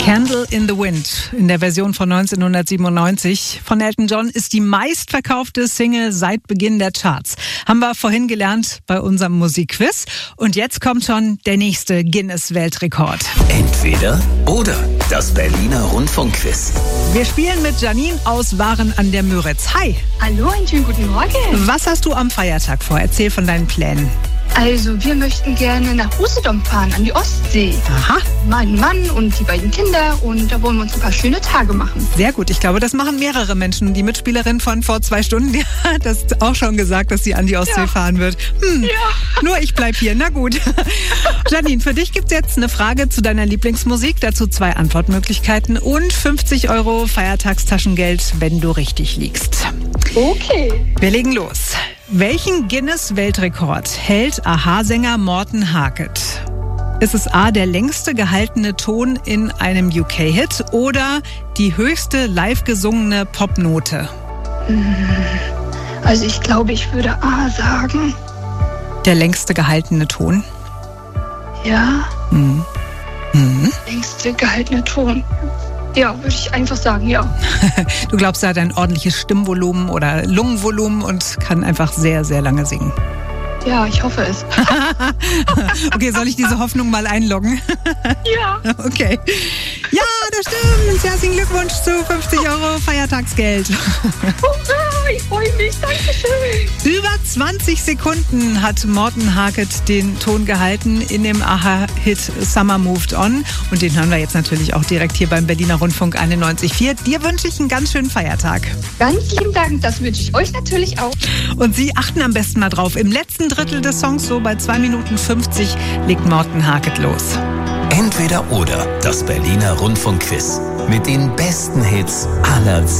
Candle in the Wind in der Version von 1997 von Elton John ist die meistverkaufte Single seit Beginn der Charts. Haben wir vorhin gelernt bei unserem Musikquiz. Und jetzt kommt schon der nächste Guinness-Weltrekord. Entweder oder. Das Berliner Rundfunkquiz. Wir spielen mit Janine aus Waren an der Müritz. Hi. Hallo, einen schönen guten Morgen. Was hast du am Feiertag vor? Erzähl von deinen Plänen. Also, wir möchten gerne nach Usedom fahren, an die Ostsee. Aha. Mein Mann und die beiden Kinder, und da wollen wir uns ein paar schöne Tage machen. Sehr gut. Ich glaube, das machen mehrere Menschen. Die Mitspielerin von vor 2 Stunden, die hat das auch schon gesagt, dass sie an die Ostsee fahren wird. Ja. Nur ich bleib hier. Na gut. Janine, für dich gibt's jetzt eine Frage zu deiner Lieblingsmusik. Dazu 2 Antwortmöglichkeiten und 50 € Feiertagstaschengeld, wenn du richtig liegst. Okay. Wir legen los. Welchen Guinness-Weltrekord hält Aha-Sänger Morten Harket? Ist es A, der längste gehaltene Ton in einem UK-Hit oder die höchste live gesungene Popnote? Also, ich glaube, ich würde A sagen. Der längste gehaltene Ton? Ja. Längste gehaltene Ton. Ja, würde ich einfach sagen, ja. Du glaubst, er hat ein ordentliches Stimmvolumen oder Lungenvolumen und kann einfach sehr, sehr lange singen. Ja, ich hoffe es. Okay, soll ich diese Hoffnung mal einloggen? Ja. Okay. Ja, das stimmt. Herzlichen Glückwunsch zu 50 € Feiertagsgeld. Hurra, ich freue mich. Dankeschön. Über 20 Sekunden hat Morten Harket den Ton gehalten in dem Aha-Hit Summer Moved On. Und den hören wir jetzt natürlich auch direkt hier beim Berliner Rundfunk 91.4. Dir wünsche ich einen ganz schönen Feiertag. Ganz lieben Dank, das wünsche ich euch natürlich auch. Und Sie achten am besten mal drauf. Im letzten Drittel des Songs, so bei 2 Minuten 50, legt Morten Harket los. Entweder oder. Das Berliner Rundfunkquiz. Mit den besten Hits aller Zeiten.